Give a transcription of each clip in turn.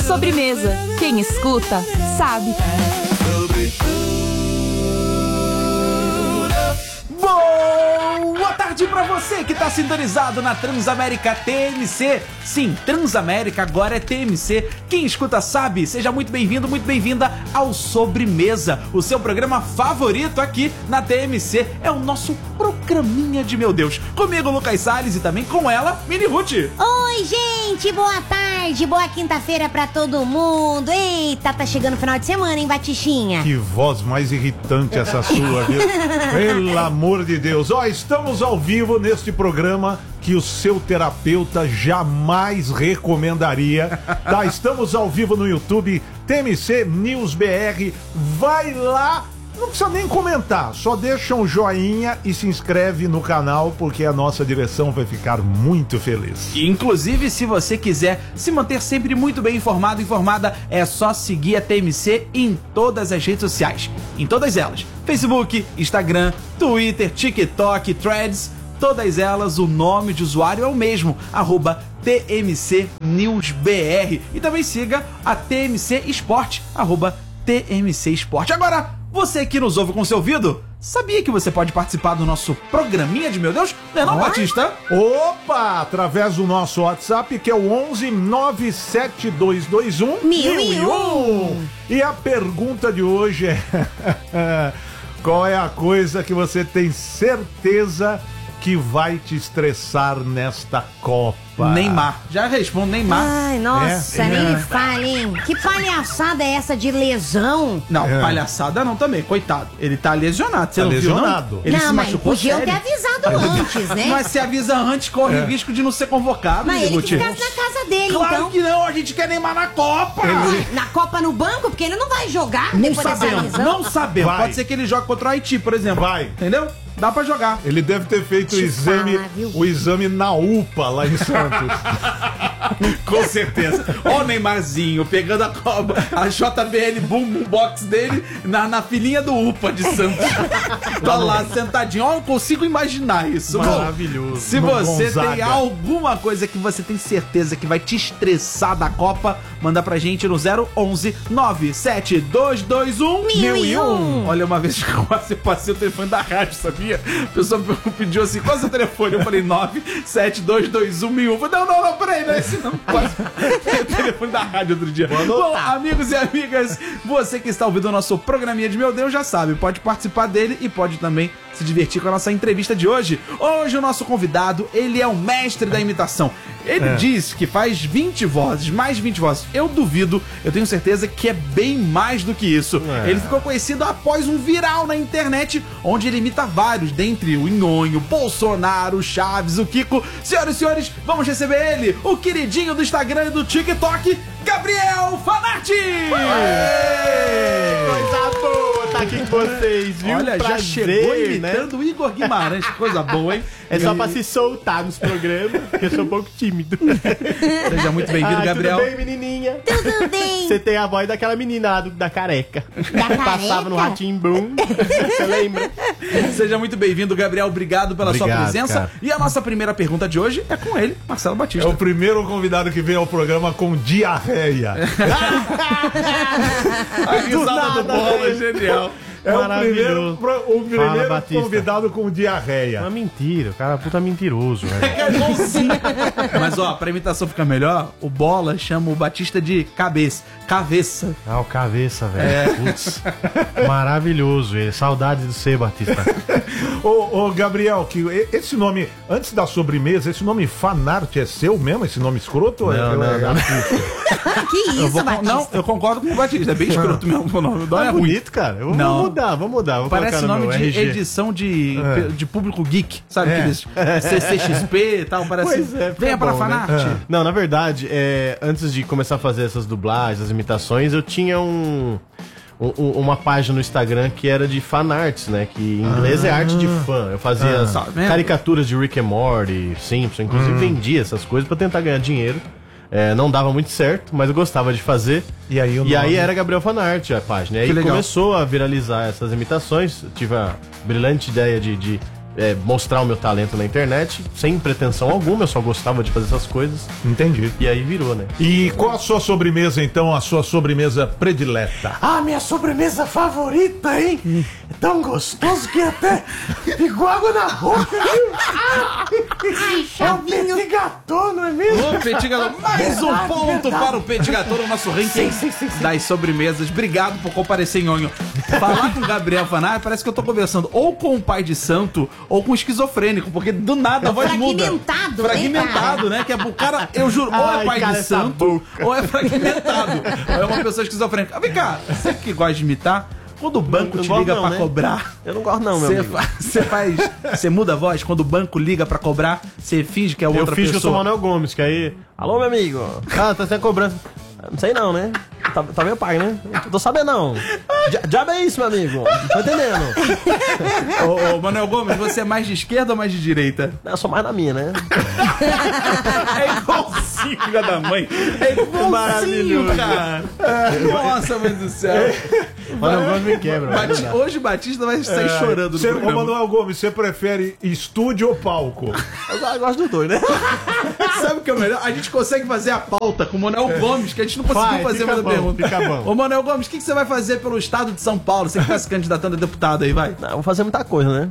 Sobremesa. Quem escuta, sabe. Boa tarde pra você que tá sintonizado na Transamérica TMC. Sim, Transamérica agora é TMC. Quem escuta sabe. Seja muito bem-vindo, muito bem-vinda ao Sobremesa, o seu programa favorito aqui na TMC. É o nosso programinha de meu Deus. Comigo, Lucas Salles, e também com ela, Mini Ruth. Oi, gente, boa tarde, boa quinta-feira pra todo mundo. Eita, tá chegando o final de semana, hein, Batichinha? Que voz mais irritante essa sua, viu? Pelo amor de Deus. Ó, estamos ao vivo neste programa que o seu terapeuta jamais recomendaria. Tá, estamos ao vivo no YouTube, TMC News BR. Vai lá, não precisa nem comentar, só deixa um joinha e se inscreve no canal, porque a nossa direção vai ficar muito feliz. Inclusive, se você quiser se manter sempre muito bem informado, informada, é só seguir a TMC em todas as redes sociais. Em todas elas. Facebook, Instagram, Twitter, TikTok, Threads, todas elas, o nome de usuário é o mesmo, @TMCNewsBR. E também siga a TMC Esporte, @TMC Esporte. Agora, você que nos ouve com seu ouvido, sabia que você pode participar do nosso programinha de meu Deus? Não é não, Batista? Opa! Através do nosso WhatsApp, que é o 11 97221 1001. E a pergunta de hoje é: qual é a coisa que você tem certeza que vai te estressar nesta Copa? Neymar. Já respondo, Neymar. Ai, nossa, nem me fale, hein? Que palhaçada é essa de lesão? Não, palhaçada não também, coitado. Ele tá lesionado, você Tá não lesionado. viu, não? Ele não, se mas machucou podiam sério. ter avisado antes, né? Mas se avisa antes, corre o risco de não ser convocado, Mas ele Ruth. que ficasse na casa dele, Claro então. que não, a gente quer Neymar na Copa. Na Copa no banco, porque ele não vai jogar Não depois dessa sabemos, lesão. não sabemos. Vai. Pode ser que ele jogue contra o Haiti, por exemplo. Vai. Entendeu? Dá pra jogar. Ele deve ter feito o exame na UPA lá em Santos. Com certeza. Ó o Neymarzinho pegando a JBL Boom Box dele na filinha do UPA de Santos. Tá lá sentadinho. Ó, eu consigo imaginar isso. Maravilhoso. Bom, se No você Gonzaga. tem alguma coisa que você tem certeza que vai te estressar da Copa, manda pra gente no 011 97221 1001. Olha, uma vez que eu quase passei o telefone da rádio, sabia? A pessoa pediu assim: qual é o seu telefone? Eu falei 97221 1001. Não, peraí, não é esse não. Quase o telefone da rádio outro dia. Bom, amigos e amigas, você que está ouvindo o nosso programinha de meu Deus já sabe, pode participar dele e pode também se divertir com a nossa entrevista de hoje. Hoje o nosso convidado, ele é um mestre da imitação. Ele diz que faz 20 vozes, mais 20 vozes. Eu duvido, eu tenho certeza que é bem mais do que isso. Ele ficou conhecido após um viral na internet, onde ele imita vários, dentre o Nhonho, Bolsonaro, o Chaves, o Kiko. Senhoras e senhores, vamos receber ele, o queridinho do Instagram e do TikTok, Gabriel Fanarti! Coisa boa, tá aqui com vocês, viu? Olha, já chegou imitando o Igor Guimarães, que coisa boa, hein? É só pra se soltar nos programas, porque eu sou um pouco tímido. Seja muito bem-vindo, Gabriel. Tudo bem, menininha? Tudo bem. Você tem a voz daquela menina da careca. Da Passava no careca? Rá-Tim-Bum. Você lembra? Seja muito bem-vindo, Gabriel. Obrigado pela sua Obrigado, presença. cara. E a nossa primeira pergunta de hoje é com ele, Marcelo É Batista. o primeiro convidado que vem ao programa com diarreia. A risada do Bola é genial. É o Maravilhoso. primeiro Batista. convidado com diarreia. Uma mentira, o cara é puta mentiroso, velho. É bonzinho. Mas ó, pra imitação ficar melhor, o Bola chama o Batista de cabeça. Ah, o cabeça, velho. Putz. Maravilhoso ele. Saudade do C, Batista. Ô, Gabriel, que esse nome, antes da sobremesa, esse nome Fanart é seu mesmo? Esse nome escroto? Não, é não. artístico? Que isso, Batista? Não, eu concordo com o Batista. É bem escroto mesmo o nome. Não é É ruim. bonito, cara. Vamos mudar. Vou Parece colocar no nome meu de RG. edição de público geek, sabe? Aqueles CCXP e tal, parece. Pois é, fica Venha para bom, né? Fanart. Não, na verdade, antes de começar a fazer essas dublagens, as imitações, eu tinha uma página no Instagram que era de fanarts, né? Que em inglês é arte de fã. Eu fazia Tá vendo? caricaturas de Rick and Morty, Simpson, inclusive vendia essas coisas pra tentar ganhar dinheiro. Não dava muito certo, mas eu gostava de fazer. E aí, era Gabriel Fanart a página. E Que aí legal. começou a viralizar essas imitações. Eu tive a brilhante ideia de mostrar o meu talento na internet, sem pretensão alguma, eu só gostava de fazer essas coisas. Entendi. E aí virou, né? E qual a sua sobremesa, então, a sua sobremesa predileta? Ah, minha sobremesa favorita, hein? É tão gostoso que até ficou água na boca, viu? Ai, Chavinho. Petit gâteau, não é mesmo? Ô, Petit Gâteau, mais um ponto para o Petit Gâteau no nosso ranking das sobremesas. Obrigado por comparecer, Nhonho. Falar com o Gabriel Fanart parece que eu tô conversando ou com o pai de santo ou com o esquizofrênico, porque do nada a voz muda. Fragmentado, né? Que é o cara, eu juro, ou é pai de santo ou é fragmentado. Ou é uma pessoa esquizofrênica. Vem cá, você que gosta de imitar, quando o banco te liga pra cobrar... Eu não gosto não, meu amigo. Você muda a voz? Quando o banco liga pra cobrar, você finge que é outra pessoa? Eu finge que eu sou o Manuel Gomes, que aí... Alô, meu amigo. Ah, tá sem cobrança. Não sei não, né? Tá meu pai, né? Não tô sabendo não. Diabo é isso, meu amigo. Não tô entendendo. Ô, Manuel Gomes, você é mais de esquerda ou mais de direita? Eu sou mais na minha, né? É igualzinho, filha da mãe. É igualzinho, maravilhoso, cara. Nossa, mãe do céu. Manuel Gomes me quebra. Hoje o Batista vai sair chorando do Ô, programa. Manuel Gomes, você prefere estúdio ou palco? Eu gosto dos dois, né? Sabe o que é o melhor? A gente consegue fazer a pauta com o Manuel Gomes, que a gente não conseguiu fazer mais a pergunta. Fica bom. Ô, Manuel Gomes, o que você vai fazer pelo estado de São Paulo? Você que tá se candidatando a deputado aí, vai. Não, vou fazer muita coisa, né?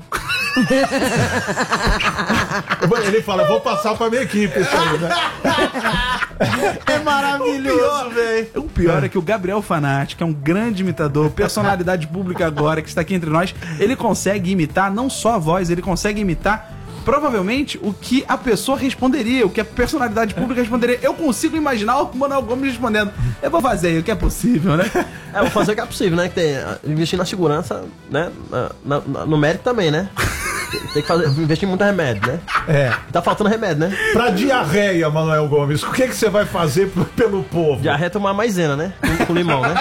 Ele fala, vou passar pra minha equipe isso aí, né? É maravilhoso, velho. O pior é que o Gabriel Fanart, que é um grande imitador, personalidade pública agora, que está aqui entre nós, ele consegue imitar não só a voz, ele consegue imitar provavelmente o que a pessoa responderia, o que a personalidade pública responderia. Eu consigo imaginar o Manuel Gomes respondendo. Eu vou fazer o que é possível, né? Vou fazer o que é possível, né? Que tem, investir na segurança, né? No médico também, né? Tem que investir muito em remédio, né? Tá faltando remédio, né? Pra diarreia, Manuel Gomes, o que você vai fazer pelo povo? Diarreia é tomar maisena, né? Com limão, né?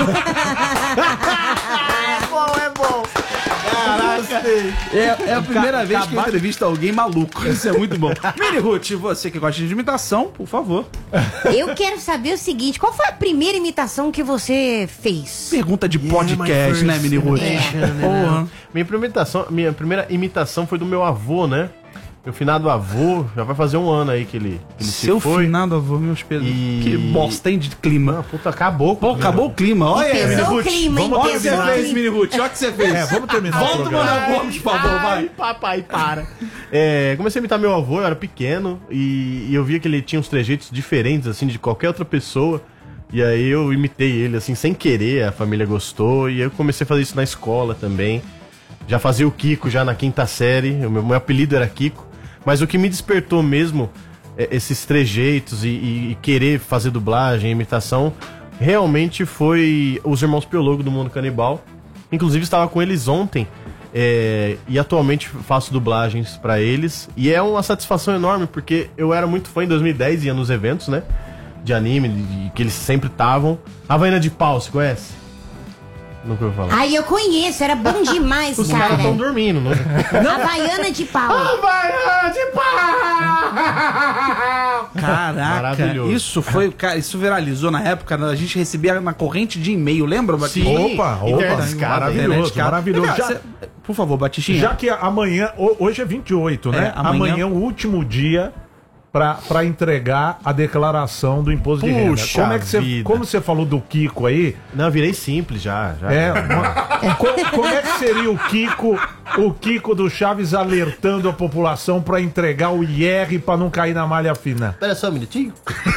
É bom. Caraca. É a primeira vez que eu entrevisto alguém maluco. Isso é muito bom. Mini Ruth, você que gosta de imitação, por favor. Eu quero saber o seguinte, qual foi a primeira imitação que você fez? Pergunta de podcast, né, Mini Ruth? Porra. Minha primeira imitação foi do meu avô, né? Meu finado avô, já vai fazer um ano aí que ele se foi. Seu finado avô, meus pesos. Que bosta, hein, de clima. Puta, acabou. Pô, acabou o clima. Olha aí, Mini Ruth. Olha o que você fez, Mini Ruth. Olha o que você fez. Vamos terminar Volta o Manuel Gomes, por favor, vai. Papai, para. Comecei a imitar meu avô, eu era pequeno, e eu via que ele tinha uns trejeitos diferentes, assim, de qualquer outra pessoa. E aí eu imitei ele, assim, sem querer, a família gostou, e eu comecei a fazer isso na escola também. Já fazia o Kiko, já na 5ª série, o meu apelido era Kiko. Mas o que me despertou mesmo, esses trejeitos e querer fazer dublagem, imitação, realmente foi os Irmãos Piologo do Mundo Canibal. Inclusive estava com eles ontem e atualmente faço dublagens pra eles. E é uma satisfação enorme, porque eu era muito fã em 2010, ia nos eventos, né, de anime, que eles sempre estavam. Havaiana de Pau, você conhece? Nunca ouvi falar. Ai, eu conheço, era bom demais, Os cara. caras estão dormindo, né? Havaiana de pau. Havaiana de Pau! Caraca, isso viralizou na época, né? A gente recebia na corrente de e-mail, lembra, Batista? Opa, maravilhoso, maravilhoso. Por favor, Batistinha. Já que amanhã, hoje é 28, né? Amanhã é o último dia pra entregar a declaração do imposto de renda. Como você falou do Kiko aí... Não, eu virei simples já. Como é que seria o Kiko do Chaves alertando a população pra entregar o IR pra não cair na malha fina? Espera só um minutinho.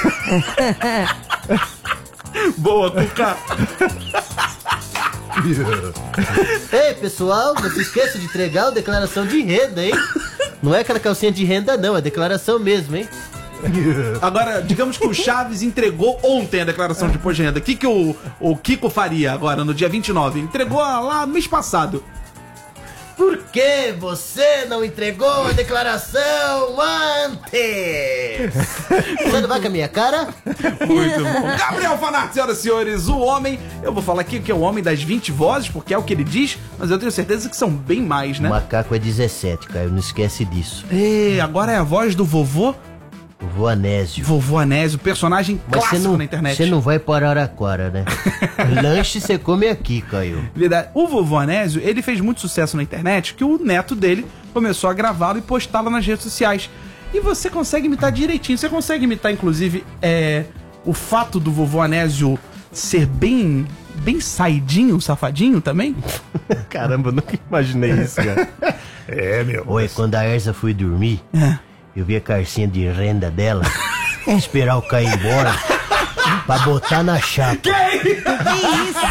Boa, Tuca. Ei, pessoal, não se esqueça de entregar a declaração de renda, hein? Não é aquela calcinha de renda, não, é declaração mesmo, hein? Agora, digamos que o Chaves entregou ontem a declaração de imposto de renda. O que o Kiko faria agora, no dia 29? Entregou lá no mês passado. Por que você não entregou a declaração antes? Você não vai com a minha cara? Muito bom. Gabriel Fanart, senhoras e senhores, o homem... Eu vou falar aqui que é o homem das 20 vozes, porque é o que ele diz, mas eu tenho certeza que são bem mais, né? O macaco é 17, cara, não esquece disso. E agora é a voz do vovô Vovô Anésio. Vovô Anésio, personagem Mas clássico na internet. Você não vai para Araraquara, né? Lanche você come aqui, Caio. Verdade. O Vovô Anésio, ele fez muito sucesso na internet, que o neto dele começou a gravá-lo e postá-lo nas redes sociais. E você consegue imitar direitinho. Você consegue imitar, inclusive, o fato do Vovô Anésio ser bem saidinho, safadinho também? Caramba, eu nunca imaginei isso, cara. meu. Oi, quando a Erza foi dormir, eu vi a carcinha de renda dela esperar o Caio embora pra botar na chapa. Que isso?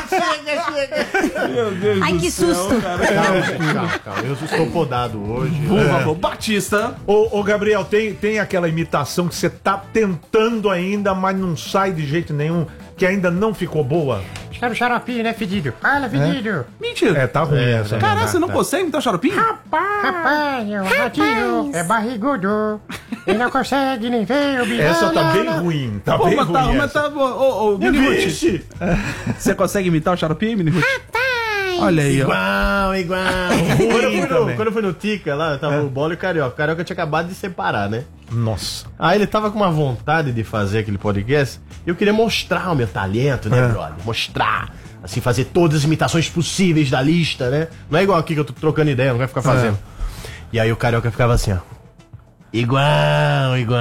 Meu Deus Ai, que susto. Calma, eu estou podado hoje. Por favor, Batista. Ô, Gabriel, tem aquela imitação que você tá tentando ainda, mas não sai de jeito nenhum, que ainda não ficou boa? Quero xaropinho, né, fedido? Fala, fedido. Mentira. Tá ruim essa. Caraca, você não consegue imitar o Xaropinho? Rapaz, o ratinho é barrigudo. Ele não consegue nem ver o bicho. Essa tá bem ruim. Tá Pô, bem mas ruim mas essa. tá... Ô, Mini Ruth, Vixe! você consegue imitar o Xaropinho, Mini Ruth? Olha aí, ó. Igual. Quando eu fui no Tica lá, tava o Bola e o Carioca. O Carioca tinha acabado de separar, né? Nossa. Aí ele tava com uma vontade de fazer aquele podcast. E eu queria mostrar o meu talento, né, brother? Mostrar. Assim, fazer todas as imitações possíveis da lista, né? Não é igual aqui que eu tô trocando ideia, não vai ficar fazendo. E aí o Carioca ficava assim, ó. Igual. E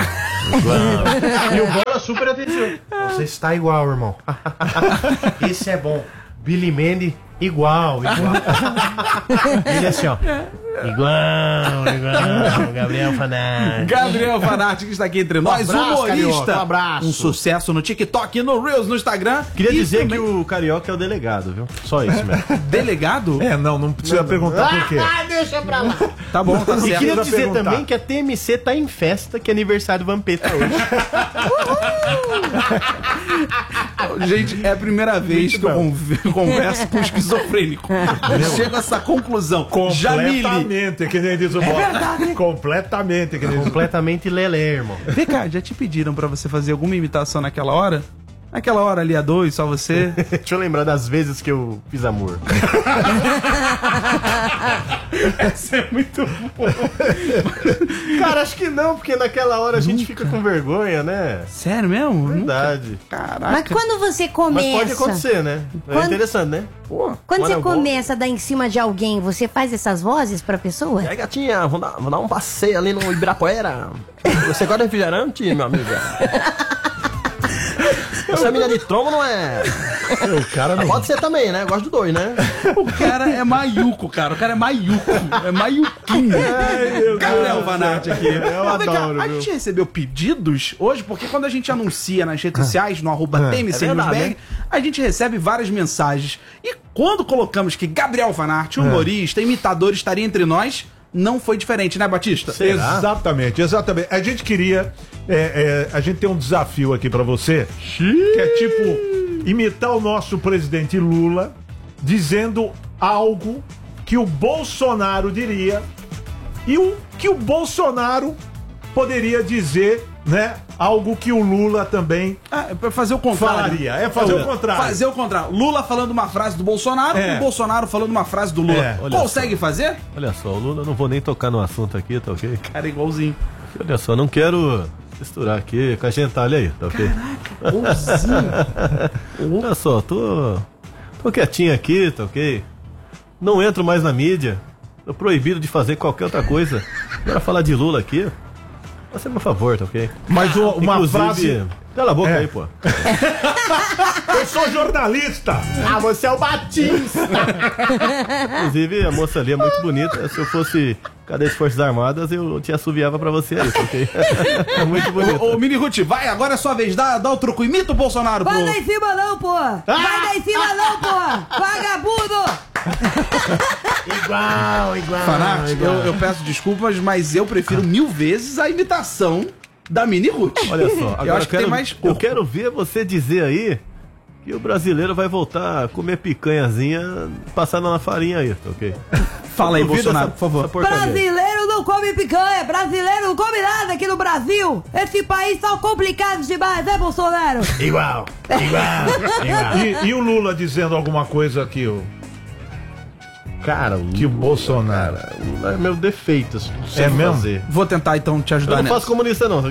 o Bola super atenção. Você está igual, irmão. Esse é bom. Billy Mandy, igual. Ele assim, ó. Igual. Gabriel Fanati. Gabriel Fanati, que está aqui entre nós, abraço, humorista. Carioca, um abraço. Um sucesso no TikTok, no Reels, no Instagram. Queria E dizer também- que o Carioca é o delegado, viu? Só isso mesmo. Delegado? Não precisa perguntar por quê. Deixa pra lá. Tá bom, tá E certo. queria precisa dizer perguntar. também que a TMC tá em festa, que é aniversário do Vampeta hoje. Gente, é a primeira vez que eu converso com um esquizofrênico. Chego a essa conclusão. Jamile. Completamente, que nem diz o Bola. Completamente, que nem diz o Completamente lelé, irmão. Vem cá, já te pediram pra você fazer alguma imitação naquela hora? Naquela hora ali a dois, só você? Deixa eu lembrar das vezes que eu fiz amor. Essa é muito bom. Cara, acho que não, porque naquela hora a gente fica com vergonha, né? Sério mesmo? Verdade. Caraca. Mas quando você começa... Mas pode acontecer, né? É Quando- interessante, né? Quando Olha, você eu vou- começa a dar em cima de alguém, você faz essas vozes pra pessoa? E aí, gatinha, vamos dar um passeio ali no Ibirapuera. Você gosta de refrigerante, meu amigo? Você é mina de trombo, não é? O cara não. Pode ser também, né? Eu gosto do dois, né? O cara é maiuco, cara. O cara é maiuco. É maiuquinho. Gabriel Fanati aqui. Mas vem cá, adoro, a viu? gente recebeu pedidos hoje, porque quando a gente anuncia nas redes sociais, no @TMC É verdade, Newsberg, né? a gente recebe várias mensagens. E quando colocamos que Gabriel Fanati, humorista, imitador, estaria entre nós, não foi diferente, né, Batista? Exatamente. A gente queria. A gente tem um desafio aqui pra você. Que é tipo imitar o nosso presidente Lula dizendo algo que o Bolsonaro diria e o que o Bolsonaro poderia dizer, né? Algo que o Lula também É pra fazer o contrário. falaria. É fazer o contrário. Fazer o contrário. Lula falando uma frase do Bolsonaro e o Bolsonaro falando uma frase do Lula. olha Consegue fazer? Olha só, o Lula, não vou nem tocar no assunto aqui, tá ok? Cara, igualzinho. Olha só, não quero misturar aqui com a gentalha aí, tá ok? Olha só, tô quietinho aqui, tá ok? Não entro mais na mídia. Tô proibido de fazer qualquer outra coisa. Agora falar de Lula aqui, faça por favor, tá ok? Mas uma Inclusive, frase. cala a boca aí, pô. Eu sou jornalista! Ah, você é o Batista! Inclusive, a moça ali é muito bonita. Se eu fosse cadê as Forças Armadas, eu te assoviava pra você aí, tá ok? É muito bonita. Ô, Mini Ruth, vai, agora é sua vez. Dá o truco. Imita o Bolsonaro, pô. Vai dar em cima não, pô! Vai dar em cima não, pô! Vagabundo! Igual. Fanati, eu peço desculpas, mas eu prefiro 1000 vezes a imitação da Mini Ruth. Olha só, agora eu acho que tem mais eu corpo. quero ver você dizer aí que o brasileiro vai voltar a comer picanhazinha passada na farinha aí, tá ok? Fala aí, Duvida Bolsonaro, essa- por favor. essa porcaria. Brasileiro não come picanha, brasileiro não come nada aqui no Brasil. Esse país tá complicado demais, né, Bolsonaro? Igual. E o Lula dizendo alguma coisa aqui, ó. Cara, Que o Bolsonaro. é meu defeito. Assim, não sei É o que mesmo? fazer. Vou tentar então te Eu ajudar não nessa. faço comunista, não.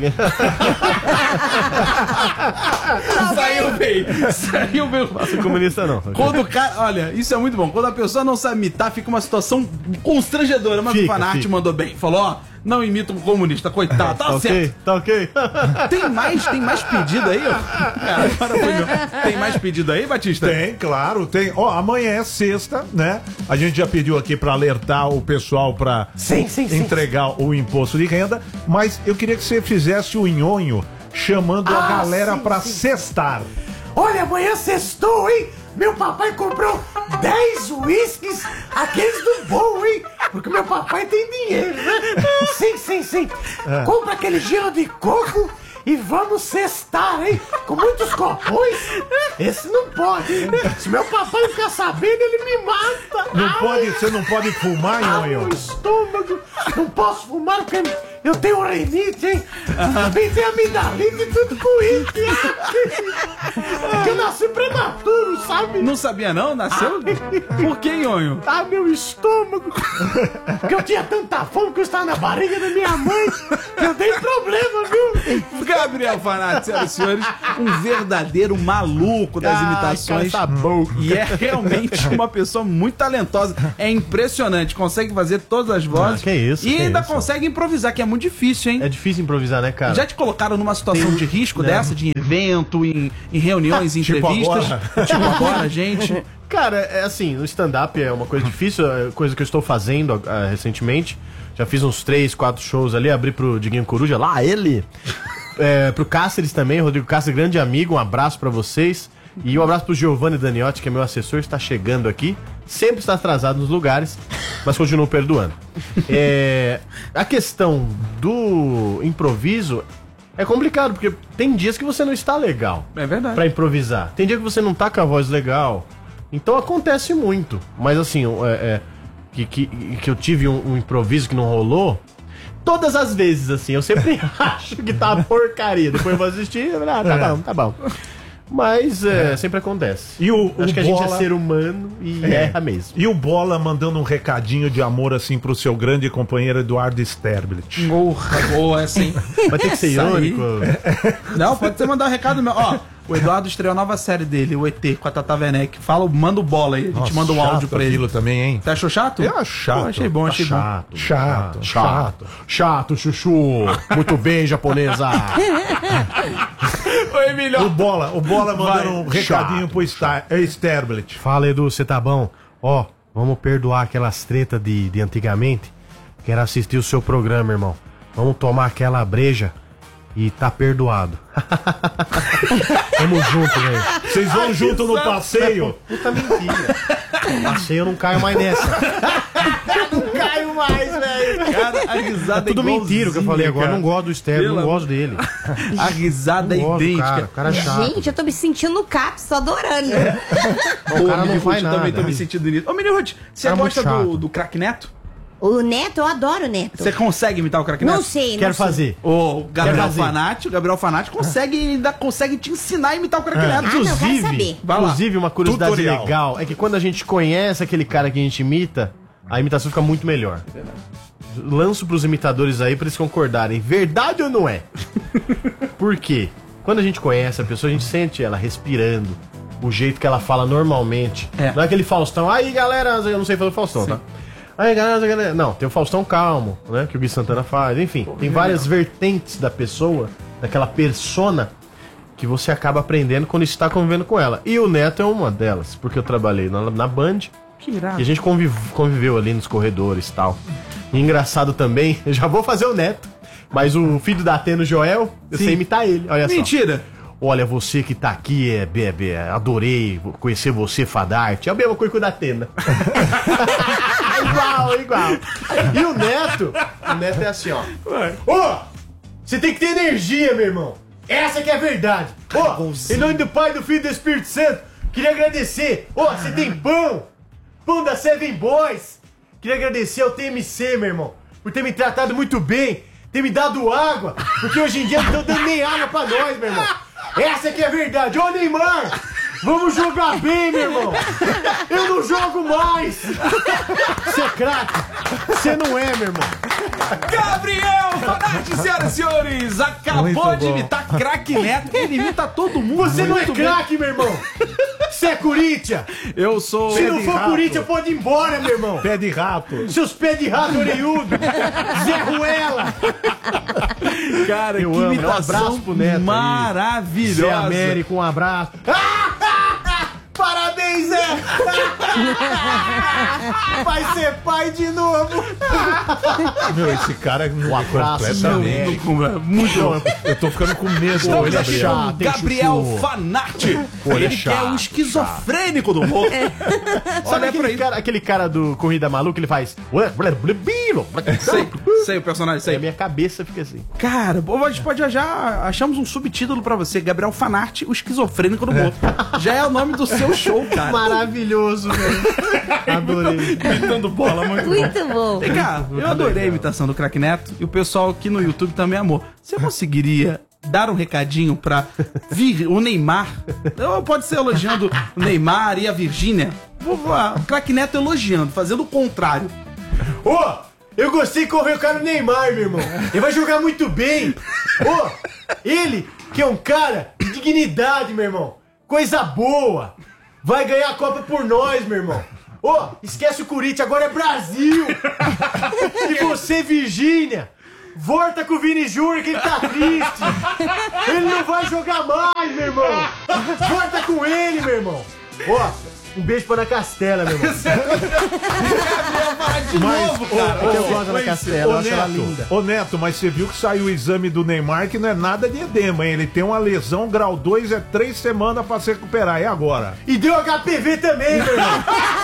Saiu bem. Saiu bem. Faço comunista, não. Quando o cara. Olha, isso é muito bom. Quando a pessoa não sabe imitar, fica uma situação constrangedora. Mas o Fica, Fanart fica. mandou bem. Falou, ó, não imita um comunista, coitado. Tá certo. Ok, tá ok. Tem mais pedido aí, ó? Cara, agora foi meu. Tem mais pedido aí, Batista? Tem, claro, tem. Ó, amanhã é sexta, né? A gente já pediu aqui pra alertar o pessoal pra entregar o imposto de renda, mas eu queria que você fizesse o nhonho chamando a galera pra sextar. Olha, amanhã sextou, hein? Meu papai comprou 10 uísques, aqueles do bom, hein? Porque meu papai tem dinheiro, né? Sim. Compra aquele gelo de coco e vamos cestar, hein? Com muitos copões. Esse não pode, hein? Se meu papai ficar sabendo, ele me mata. Não pode, você não pode fumar, Meu nhonho? estômago. Não posso fumar porque eu tenho rinite, hein? Também tenho amidalite e tudo com isso. Que eu nasci prematuro, sabe? Não sabia não? Nasceu? Por que, Nhonho? Ah, meu estômago! Porque eu tinha tanta fome que eu estava na barriga da minha mãe que eu dei problema, viu? Gabriel Fanart, senhoras e senhores, um verdadeiro maluco das imitações. Cara, tá bom. E é realmente uma pessoa muito talentosa. É impressionante. Consegue fazer todas as vozes. que isso, E que ainda isso. consegue improvisar, que é muito difícil, hein? É difícil improvisar, né, cara? Já te colocaram numa situação de risco dessa, de evento, em reuniões, em Tipo entrevistas? Tipo agora, gente. Cara, é assim, o stand-up é uma coisa difícil, é coisa que eu estou fazendo recentemente. Já fiz uns 3, 4 shows ali, abri pro Diguinho Coruja, lá ele. Pro Cáceres também, Rodrigo Cáceres, grande amigo, um abraço pra vocês. E um abraço pro Giovanni Daniotti, que é meu assessor, está chegando aqui. Sempre está atrasado nos lugares, mas continuo perdoando. A questão do improviso é complicado, porque tem dias que você não está legal É verdade. pra improvisar. Tem dia que você não tá com a voz legal. Então acontece muito. Mas assim, que eu tive um improviso que não rolou. Todas as vezes, assim, eu sempre acho que tá uma porcaria. Depois eu vou assistir e tá bom. Mas sempre acontece. E o Acho que a gente é Bola- ser humano e erra mesmo. E o Bola mandando um recadinho de amor assim pro seu grande companheiro Eduardo Sterblit. Boa, essa, hein? Vai ter que ser Isso aí. irônico. Não, pode ser mandar um recado meu. Ó, o Eduardo estreou a nova série dele, o ET, com a Tata Werneck. Manda o bola aí, a gente manda um áudio pra ele. aquilo também, hein? Você achou chato? Eu acho chato. Pô, achei bom, achei bom. Chato, chuchu. Muito bem, japonesa. Ô, Emílio. O Bola mandando Vai. um recadinho pro Sterblit. Fala, Edu, você tá bom? Ó, vamos perdoar aquelas tretas de antigamente. Quero assistir o seu programa, irmão. Vamos tomar aquela breja e tá perdoado. Tamo junto, velho. Vocês vão junto no passeio? Puta mentira. Passeio eu não caio mais nessa. Não caio mais, velho. Cara, a risada É tudo mentira o que eu falei agora. cara. Não gosto do Sterling, Pelo não gosto dele. A risada é Não gosto do idêntica. cara, o cara é chato. Gente, eu tô me sentindo no CAPS, tô adorando. O cara não Mini faz Ruth, também tô nada. me sentindo nisso. Ô, Mini Ruth, você Cara, muito gosta chato. do Crack Neto? O Neto, eu adoro o Neto. Você consegue imitar o Crack Neto? Não sei, não Quero sei. fazer. O Gabriel Quero fazer. Fanatti, ainda consegue te ensinar a imitar o Crack Neto. Ah, não, quero Inclusive, saber. Vai lá. inclusive, uma curiosidade Tutorial. legal é que quando a gente conhece aquele cara que a gente imita, a imitação fica muito melhor. Lanço pros imitadores aí pra eles concordarem. Verdade ou não é? Por quê? Quando a gente conhece a pessoa, a gente sente ela respirando, o jeito que ela fala normalmente. É. Não é aquele Faustão. Aí, galera, eu não sei fazer o Faustão, tá? Aí, galera. Não, tem o Faustão calmo, né? Que o Gui Santana faz. Enfim, tem várias vertentes da pessoa, daquela persona, que você acaba aprendendo quando está convivendo com ela. E o Neto é uma delas, porque eu trabalhei na Band. Que irado. E a gente conviveu ali nos corredores e tal. E engraçado também, eu já vou fazer o Neto, mas o filho da Atena, o Joel, eu sei imitar ele. Olha só. Mentira. Olha, você que tá aqui, adorei conhecer você, Fadarte. É a mesma coisa que o da Atena. igual. E o Neto é assim, ó. Ô, você tem que ter energia, meu irmão. Essa que é a verdade. Ô, em nome do Pai, do Filho e do Espírito Santo, queria agradecer. Ô, você tem pão da Seven Boys. Queria agradecer ao TMC, meu irmão, por ter me tratado muito bem, ter me dado água, porque hoje em dia não estão dando nem água pra nós, meu irmão. Essa que é a verdade. Ô, Neymar, Vamos jogar bem, meu irmão. Eu não jogo mais. Você é craque. Você não é, meu irmão. Gabriel Fanati, senhoras e senhores, acabou Muito de bom. imitar craque Neto. Ele imita todo mundo. Você não é muito bem. craque, meu irmão. Você é Corinthians. Eu sou... Se não for rato. Corinthians, pode ir embora, meu irmão. Pé de rato. Seus pés de rato orelhudo. Zé Ruela. Cara, Eu que amo. imitação Um abraço pro Neto aí. maravilhosa. Zé Américo, um abraço. Parabéns, Zé! Vai ser pai de novo! Meu, esse cara não é completamente. Muito bom. Eu tô ficando com medo. Estamos Olha, aqui Gabriel. com o Gabriel chuchu. Fanati. Olha, Ele que é um esquizofrênico do humor. Sabe aquele cara do Corrida Maluca, ele faz... Sei o personagem, Aí sei. a minha cabeça fica assim. Cara, a gente pode já achamos um subtítulo pra você, Gabriel Fanati, o esquizofrênico do humor. Já é o nome do seu show, cara. Maravilhoso, velho. Adorei. Imitando bola, Muito bom. Vem cá, eu adorei a imitação do Craque Neto e o pessoal aqui no YouTube também amou. Você conseguiria dar um recadinho pra o Neymar? Ou pode ser elogiando o Neymar e a Virgínia? Vou lá, o Craque Neto elogiando, fazendo o contrário. Ô, eu gostei de convocar o Neymar, meu irmão. Ele vai jogar muito bem. Ô, ele, que é um cara de dignidade, meu irmão. Coisa boa. Vai ganhar a Copa por nós, meu irmão. Ô, esquece o Corinthians, agora é Brasil. E você, Virgínia, volta com o Vini Júnior, que ele tá triste. Ele não vai jogar mais, meu irmão. Volta com ele, meu irmão. Ó, um beijo pra Ana Castela, meu irmão. De novo, cara. É que eu gosto da Ana Castela, eu acho ela Neto, linda. ô Neto, mas você viu que saiu o exame do Neymar que não é nada de edema, hein? Ele tem uma lesão grau 2, é 3 semanas pra se recuperar. E agora? E deu HPV também, meu irmão.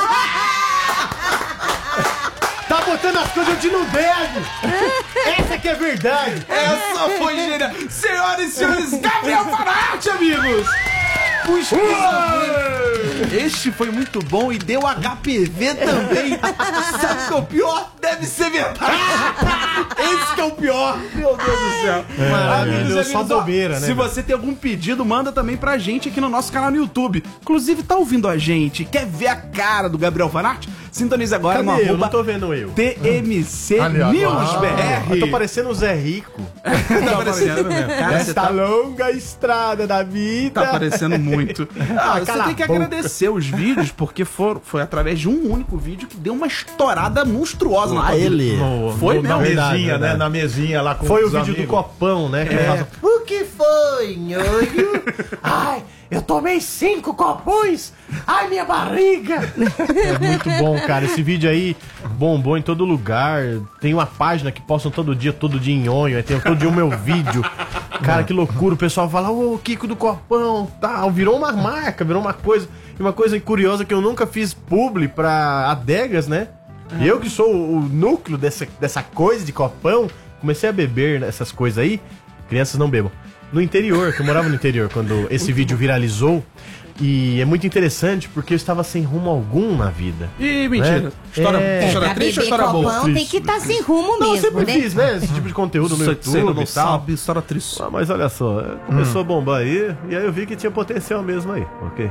Tá botando as coisas onde não deve. Essa que é verdade. Essa foi genial. Senhoras e senhores, Gabriel Fanati, amigos. O esquizofrênico. Este foi muito bom e deu HPV também. Sabe o que é o pior? Deve ser verdade. Esse que é o pior. Meu Deus do céu. Maravilhoso, só bobeira, né? Se você tem algum pedido, manda também pra gente aqui no nosso canal no YouTube. Inclusive, tá ouvindo a gente? Quer ver a cara do Gabriel Fanati? Sintonize agora no Cadê? Eu arroba não tô vendo eu. TMC News BR. Eu tô parecendo o Zé Rico. Tá parecendo mesmo. Cara, você Esta longa estrada da vida. tá parecendo muito. Você cala tem que a boca. agradecer os vídeos, porque foi através de um único vídeo que deu uma estourada monstruosa na tua vida. ele. Foi na mesmo. mesinha, Verdade, né? verdade. Na mesinha lá com Foi o os vídeo amigos. do copão, né? Que ele faz O que foi, nhonho? Ai, eu tomei 5 copões. Ai, minha barriga. É muito bom, cara. Esse vídeo aí bombou em todo lugar. Tem uma página que postam todo dia em nhonho. Aí tem todo dia o meu vídeo. Cara, que loucura. O pessoal fala, ô, Kiko do Copão, tal. Virou uma marca, virou uma coisa. E uma coisa curiosa que eu nunca fiz publi pra adegas, né? Eu que sou o núcleo dessa coisa de copão, comecei a beber essas coisas aí. Crianças não bebam. No interior, que eu morava no interior quando esse vídeo viralizou. E é muito interessante porque eu estava sem rumo algum na vida. Ih, mentira. Né? História, É. história Pra triste ou beber história boa? copão tem que estar sem rumo Não, eu mesmo, sempre né? fiz, né? Esse tipo de conteúdo no Você YouTube não e tal. sabe, história triste. Ah, mas olha só, começou a bombar aí, e aí eu vi que tinha potencial mesmo aí, ok?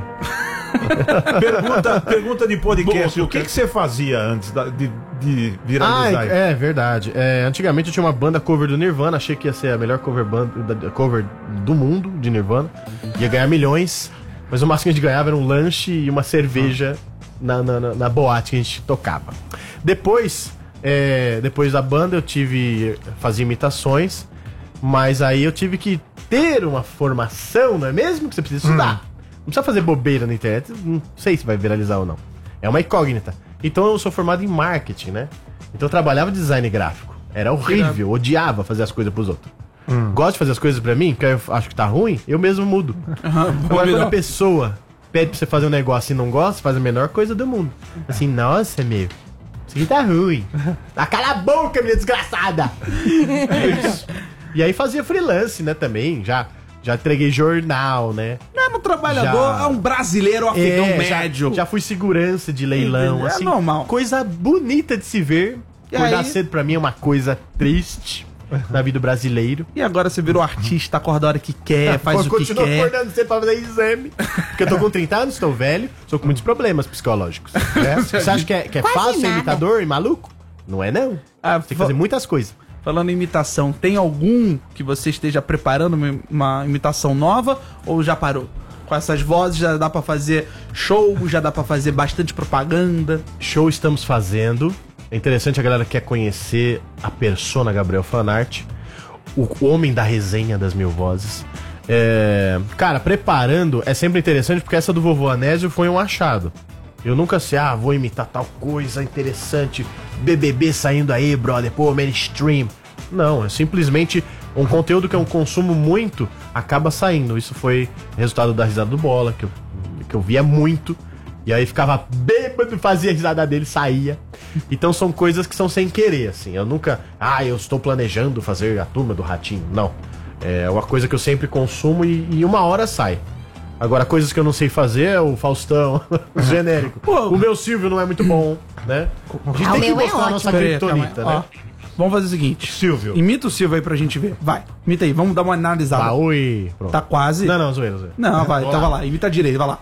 Pergunta de podcast. Boa, O que você fazia antes de viralizar? É verdade. Antigamente eu tinha uma banda cover do Nirvana, achei que ia ser a melhor cover do mundo de Nirvana. Ia ganhar milhões, mas o máximo que a gente ganhava era um lanche e uma cerveja na boate que a gente tocava. Depois da banda eu fazia imitações, mas aí eu tive que ter uma formação, não é mesmo? Que você precisa estudar. Não precisa fazer bobeira na internet, não sei se vai viralizar ou não. É uma incógnita. Então eu sou formado em marketing, né? Então eu trabalhava de design gráfico. Era horrível, odiava fazer as coisas pros outros. Gosto de fazer as coisas pra mim, que eu acho que tá ruim, eu mesmo mudo. Agora quando a pessoa pede pra você fazer um negócio e não gosta, faz a menor coisa do mundo. Assim, nossa, meu, isso aqui tá ruim. Ah, cala a boca, minha desgraçada! Isso. E aí fazia freelance, né, também, já entreguei jornal, né? Mesmo trabalhador, é um brasileiro afegão médio. Já fui segurança de leilão, Entendeu? É assim. normal. Coisa bonita de se ver. E Acordar aí? cedo pra mim é uma coisa triste. na vida do brasileiro. E agora você virou artista, acorda a hora que quer, faz o que Continuo quer. acordando cedo pra fazer exame. Porque eu tô com 30 anos, estou velho, estou com muitos problemas psicológicos. Você acha que é Quase fácil ser nada. imitador e maluco? Não é, não. Ah, Tem que fazer muitas coisas. Falando em imitação, tem algum que você esteja preparando uma imitação nova ou já parou? Com essas vozes já dá pra fazer show, já dá pra fazer bastante propaganda. Show estamos fazendo. É interessante, a galera quer conhecer a persona Gabriel Fanart, o homem da resenha das mil vozes. Cara, preparando é sempre interessante porque essa do Vovô Anésio foi um achado. Eu nunca sei, vou imitar tal coisa interessante, BBB saindo aí, brother, pô, mainstream. Não, é simplesmente um conteúdo que eu consumo muito, acaba saindo. Isso foi resultado da risada do Bola, que eu via muito. E aí ficava bêbado, fazia a risada dele, saía. Então são coisas que são sem querer, assim. Eu nunca, eu estou planejando fazer a Turma do Ratinho. Não. É uma coisa que eu sempre consumo e uma hora sai. Agora, coisas que eu não sei fazer é o Faustão, genérico. Pô, o meu Silvio não é muito bom, né? A gente O tem que meu é mostrar a nossa ótimo. criptonita, né? Vamos fazer o seguinte. Silvio. Imita o Silvio aí pra gente ver. Vai, imita aí, vamos dar uma analisada. Tá, oi. Pronto. Tá quase. Não, zoeira. Não, vai, então vai lá, imita direito, vai lá.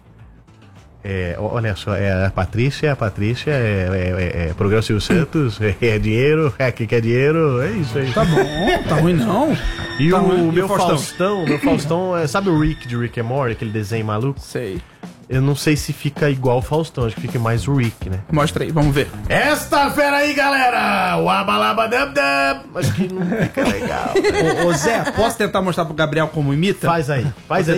Olha só, a Patrícia programa Silvio Santos, é dinheiro, quem quer dinheiro, é isso aí. Tá bom, tá ruim não. E Tá o ruim. meu Faustão, sabe o Rick de Rick and Morty, aquele desenho maluco? Sei. Eu não sei se fica igual o Faustão, acho que fica mais o Rick, né? Mostra aí, vamos ver. Esta fera aí, galera! O abalabadabdab! Acho que não fica legal. Ô Zé, posso tentar mostrar pro Gabriel como imita? Faz aí.